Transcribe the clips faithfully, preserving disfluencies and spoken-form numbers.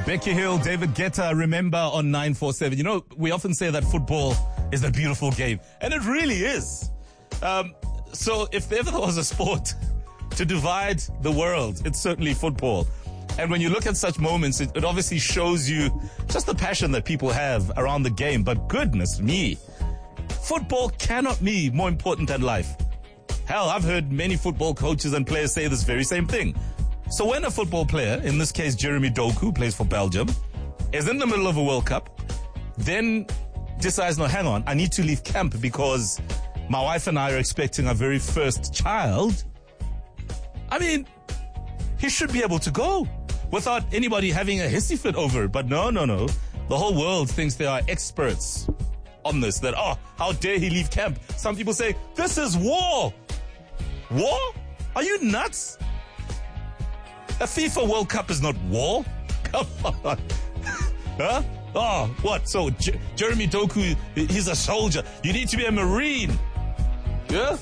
Becky Hill, David Guetta, Remember on nine four seven. You know, we often say that football is a beautiful game, and it really is. Um, so if ever there was a sport to divide the world, it's certainly football. And when you look at such moments, it, it obviously shows you just the passion that people have around the game. But goodness me, football cannot be more important than life. Hell, I've heard many football coaches and players say this very same thing. So when a football player, in this case Jeremy Doku, who plays for Belgium, is in the middle of a World Cup, then decides, no, hang on, I need to leave camp because my wife and I are expecting our very first child. I mean, he should be able to go without anybody having a hissy fit over it. But no, no, no. The whole world thinks they are experts on this, that, oh, how dare he leave camp? Some people say, this is war. War? Are you nuts? A FIFA World Cup is not war. Come on. Huh? Oh, what? So J- Jeremy Doku, he's a soldier. You need to be a Marine. Yeah?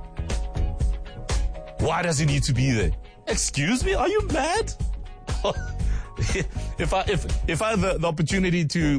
Why does he need to be there? Excuse me? Are you mad? if I if if I had the, the opportunity to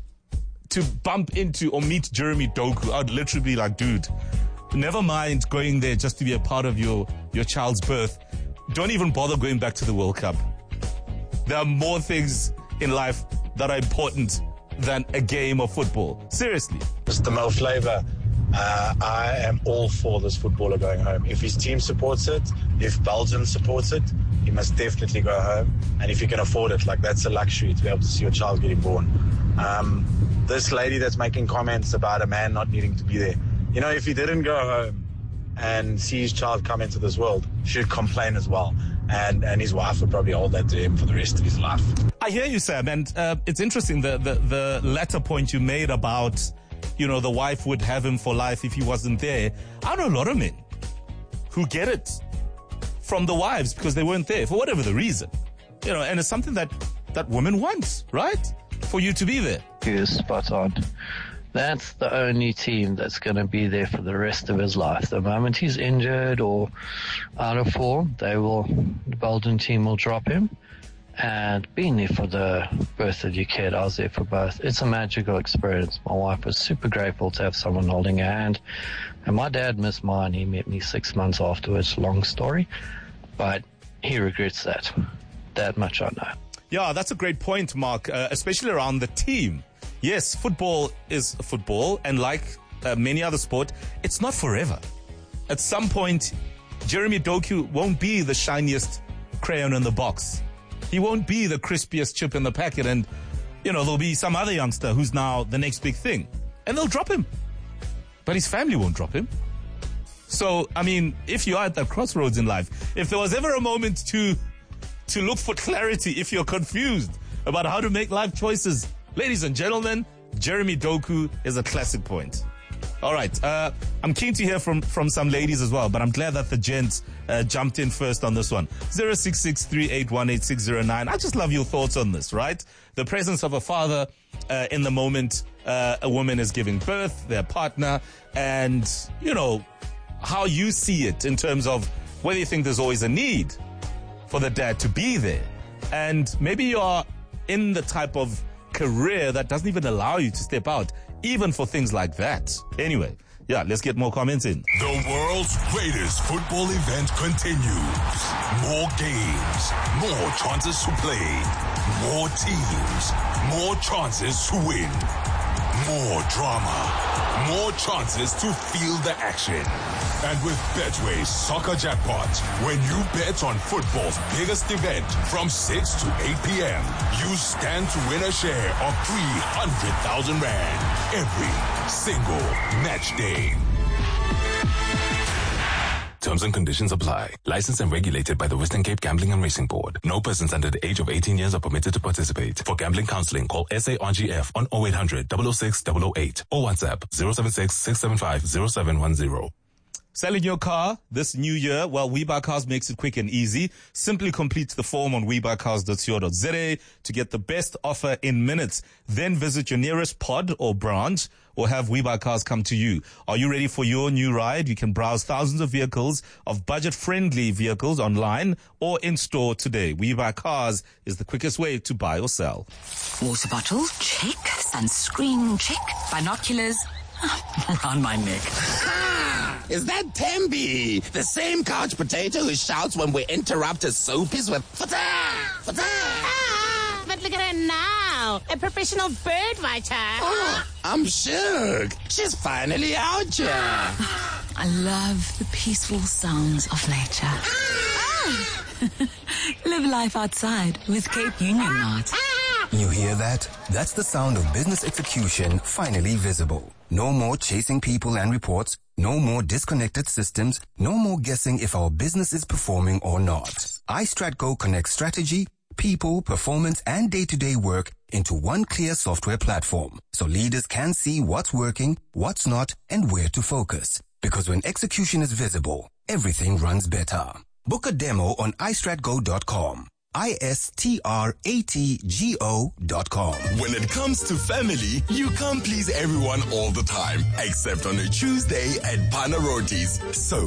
to bump into or meet Jeremy Doku, I'd literally be like, dude, never mind going there just to be a part of your, your child's birth. Don't even bother going back to the World Cup. There are more things in life that are important than a game of football. Seriously. Mister Mo Flava, uh, I am all for this footballer going home. If his team supports it, if Belgium supports it, he must definitely go home. And if you can afford it, like that's a luxury to be able to see your child getting born. Um, this lady that's making comments about a man not needing to be there, you know, if he didn't go home and see his child come into this world, should complain as well. And and his wife would probably hold that to him for the rest of his life. I hear you, Sam, and uh, it's interesting, the, the, the latter point you made about, you know, the wife would have him for life if he wasn't there. I know a lot of men who get it from the wives because they weren't there for whatever the reason. You know, and it's something that, that women want, right? For you to be there. You're spot on. That's the only team that's going to be there for the rest of his life. The moment he's injured or out of form, they will, the Belgian team will drop him. And being there for the birth of your kid, I was there for both. It's a magical experience. My wife was super grateful to have someone holding her hand. And my dad missed mine. He met me six months afterwards. Long story. But he regrets that. That much I know. Yeah, that's a great point, Mark, uh, especially around the team. Yes, football is football, and like uh, many other sport, it's not forever. At some point, Jeremy Doku won't be the shiniest crayon in the box. He won't be the crispiest chip in the packet, and, you know, there'll be some other youngster who's now the next big thing, and they'll drop him. But his family won't drop him. So, I mean, if you are at that crossroads in life, if there was ever a moment to to look for clarity, if you're confused about how to make life choices, ladies and gentlemen, Jeremy Doku is a classic point. All right. Uh, I'm keen to hear from, from some ladies as well, but I'm glad that the gents uh, jumped in first on this one. zero six six three eight one eight six zero nine. I just love your thoughts on this, right? The presence of a father uh, in the moment uh, a woman is giving birth, their partner, and, you know, how you see it in terms of whether you think there's always a need for the dad to be there. And maybe you are in the type of career that doesn't even allow you to step out, even for things like that. Anyway, yeah, let's get more comments in. The world's greatest football event continues. More games, more chances to play, more teams, more chances to win, more drama, more chances to feel the action. And with Betway's Soccer Jackpot, when you bet on football's biggest event from six to eight p.m., you stand to win a share of three hundred thousand rand every single match day. Terms and conditions apply. Licensed and regulated by the Western Cape Gambling and Racing Board. No persons under the age of eighteen years are permitted to participate. For gambling counseling, call S A R G F on oh eight hundred, double oh six, double oh eight or WhatsApp zero seven six, six seven five, zero seven one zero. Selling your car this new year? Well, WeBuyCars makes it quick and easy. Simply complete the form on we buy cars dot co dot za to get the best offer in minutes. Then visit your nearest pod or branch or have WeBuyCars come to you. Are you ready for your new ride? You can browse thousands of vehicles, of budget-friendly vehicles online or in-store today. WeBuyCars is the quickest way to buy or sell. Water bottle, check. Sunscreen, check. Binoculars, around my neck. Is that Tembi, the same couch potato who shouts when we interrupt his soapies with fata, fata? Ah, but look at her now, a professional bird watcher. Oh, I'm shook. She's finally out here. I love the peaceful sounds of nature. Ah. Live life outside with Cape Union Night. You hear that? That's the sound of business execution finally visible. No more chasing people and reports. No more disconnected systems. No more guessing if our business is performing or not. iStratGo connects strategy, people, performance, and day-to-day work into one clear software platform. So leaders can see what's working, what's not, and where to focus. Because when execution is visible, everything runs better. Book a demo on i strat go dot com. I S T R A T G O dot com. When it comes to family, you can't please everyone all the time, except on a Tuesday at Panarotis. So